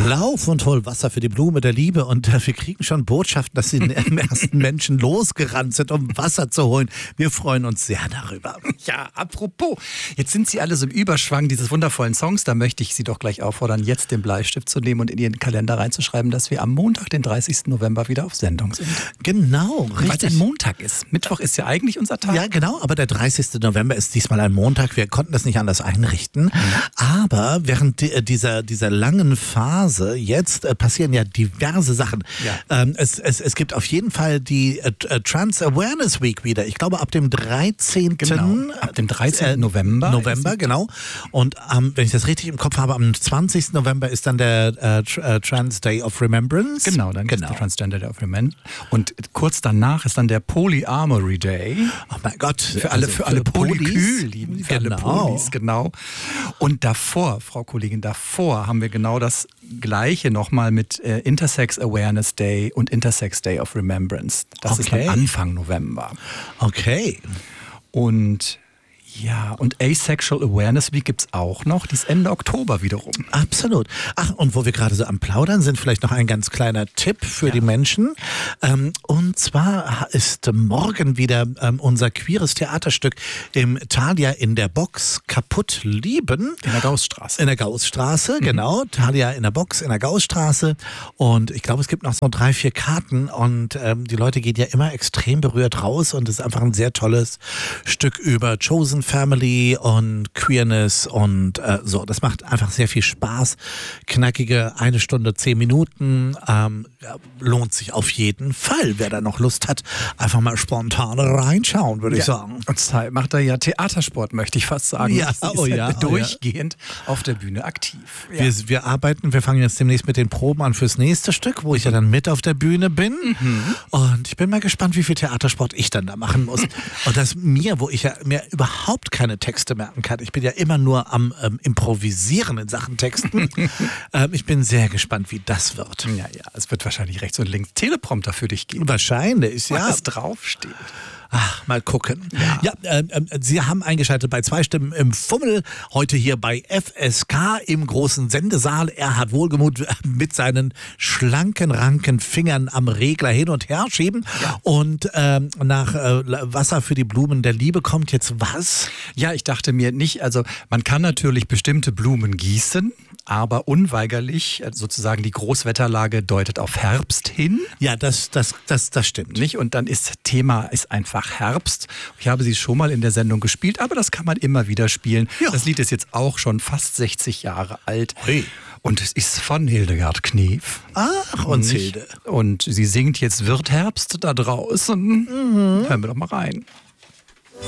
Lauf und hol Wasser für die Blume der Liebe. Und wir kriegen schon Botschaften, dass die ersten Menschen losgerannt sind, um Wasser zu holen. Wir freuen uns sehr darüber. Ja, apropos, jetzt sind Sie alle so im Überschwang dieses wundervollen Songs. Da möchte ich Sie doch gleich auffordern, jetzt den Bleistift zu nehmen und in Ihren Kalender reinzuschreiben, dass wir am Montag, den 30. November, wieder auf Sendung sind. Genau, Weil es richtig. ein Montag ist. Mittwoch ist ja eigentlich unser Tag. Ja, genau, aber der 30. November ist diesmal ein Montag. Wir konnten das nicht anders einrichten. Aber während dieser langen Phase jetzt passieren ja diverse Sachen. Ja. Es gibt auf jeden Fall die Trans Awareness Week wieder. Ich glaube, ab dem 13. Genau, ab dem 13. November. November, genau. Und wenn ich das richtig im Kopf habe, am 20. November ist dann der Trans Day of Remembrance. Genau, dann ist der Transgender Day of Remembrance. Und kurz danach ist dann der Polyamory Day. Oh mein Gott. Für alle Polykül-Lieben. Für alle Polis, genau. Und davor, Frau Kollegin, haben wir genau das Gleiche nochmal mit Intersex Awareness Day und Intersex Day of Remembrance. Das ist dann Anfang November. Okay. Und ja, und Asexual Awareness Week gibt's auch noch, die ist Ende Oktober wiederum. Absolut. Ach, und wo wir gerade so am Plaudern sind, vielleicht noch ein ganz kleiner Tipp für die Menschen. Und zwar ist morgen wieder unser queeres Theaterstück im Thalia in der Box Kaputt lieben. In der Gaußstraße. In der Gaußstraße, genau. Thalia in der Box in der Gaußstraße. Und ich glaube, es gibt noch so 3, 4 Karten und die Leute gehen ja immer extrem berührt raus und es ist einfach ein sehr tolles Stück über Chosen Family und Queerness und so. Das macht einfach sehr viel Spaß. Knackige 1 Stunde, 10 Minuten. Lohnt sich auf jeden Fall. Wer da noch Lust hat, einfach mal spontan reinschauen, würde ich sagen. Und Zeit macht er ja Theatersport, möchte ich fast sagen. Ja, Sie ist durchgehend auf der Bühne aktiv. Ja. Wir fangen jetzt demnächst mit den Proben an fürs nächste Stück, wo ich ja dann mit auf der Bühne bin. Und ich bin mal gespannt, wie viel Theatersport ich dann da machen muss. Und das wo ich ja mir überhaupt keine Texte merken kann. Ich bin ja immer nur am Improvisieren in Sachen Texten. Ich bin sehr gespannt, wie das wird. Ja, es wird wahrscheinlich rechts und links Teleprompter für dich geben. Wahrscheinlich, ja. Was draufsteht. Ach, mal gucken. Ja, Sie haben eingeschaltet bei 2 Stimmen im Fummel. Heute hier bei FSK im großen Sendesaal. Er hat Wohlgemut mit seinen schlanken, ranken Fingern am Regler hin und her schieben. Ja. Und nach Wasser für die Blumen der Liebe kommt jetzt was? Ja, ich dachte mir nicht, also man kann natürlich bestimmte Blumen gießen, aber unweigerlich, sozusagen die Großwetterlage deutet auf Herbst hin. Ja, das stimmt. Nicht? Und dann Thema ist einfach Herbst. Ich habe sie schon mal in der Sendung gespielt, aber das kann man immer wieder spielen. Ja. Das Lied ist jetzt auch schon fast 60 Jahre alt. Hey. Und es ist von Hildegard Knef. Ach, und Hilde. Und sie singt jetzt Wird Herbst da draußen. Hören wir doch mal rein.